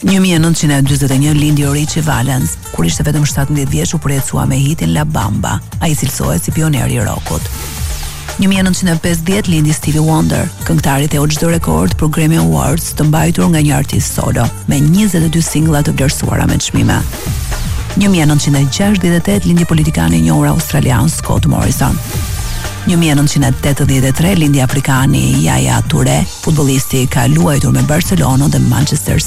1941 lindi Richie Valens, kur ishte vetëm 17 vjeç u përjetësua me hitin La Bamba, ai cilësohet si pioneri i rockut. 1950 lindi Stevie Wonder, këngëtari theo çdo rekord për Grammy Awards të mbajtur nga një artist solo, me 22 singla të vlerësuara me çmime. 1968 lindi politikani i njohur australian Scott Morrison. 1983 lindi afrikani Yaya Toure, futbollisti ka luajtur me Barcelona dhe Manchester